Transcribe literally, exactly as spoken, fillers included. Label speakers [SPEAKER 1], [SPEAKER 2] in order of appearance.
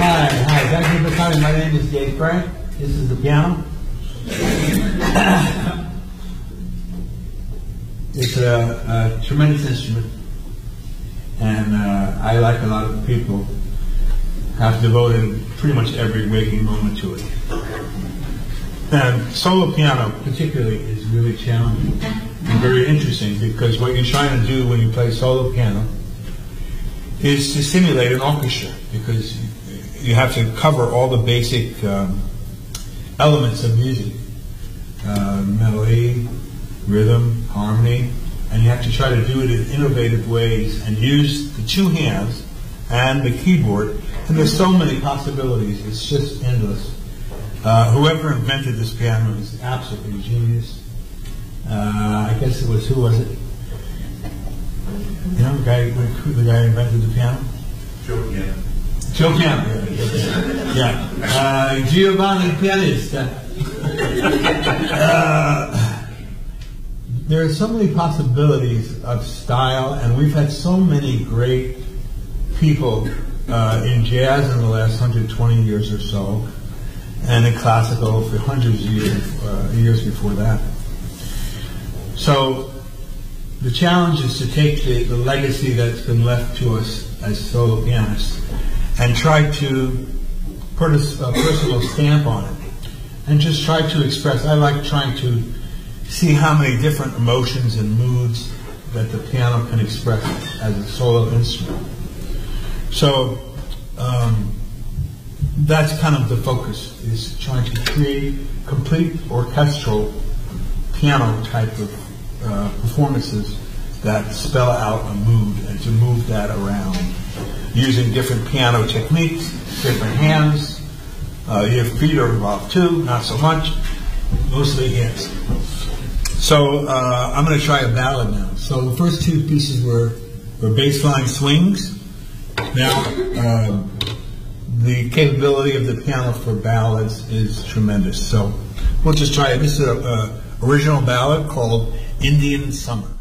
[SPEAKER 1] Hi, hi. Thank you for coming. My name is Dave Frank. This is the piano. It's a, a tremendous instrument, and uh, I, like a lot of people, have devoted pretty much every waking moment to it. And solo piano, particularly, is really challenging and very interesting, because what you're trying to do when you play solo piano is to simulate an orchestra, because you have to cover all the basic um, elements of music, uh, melody, rhythm, harmony, and you have to try to do it in innovative ways and use the two hands and the keyboard, and there's so many possibilities, it's just endless. Uh, whoever invented this piano is absolutely a genius. Uh, I guess it was, who was it? You know, the guy, who the guy invented the piano?
[SPEAKER 2] Joe Piano.
[SPEAKER 1] Joe Piano, yeah. yeah. Uh, Giovanni Pianista. uh, there are so many possibilities of style, and we've had so many great people uh, in jazz in the last one hundred twenty years or so, and in classical for hundreds of years, uh, years before that. So the challenge is to take the, the legacy that's been left to us as solo pianists and try to put a, a personal stamp on it and just try to express. I like trying to see how many different emotions and moods that the piano can express as a solo instrument. So um, that's kind of the focus, is trying to create complete orchestral piano type of uh, performances that spell out a mood, and to move that around using different piano techniques, different hands. Uh, your feet are involved too, not so much, mostly hands. So uh, I'm going to try a ballad now. So the first two pieces were, were bassline swings. Now, uh, the capability of the piano for ballads is tremendous. So we'll just try it. This is an original ballad called Indian Summer.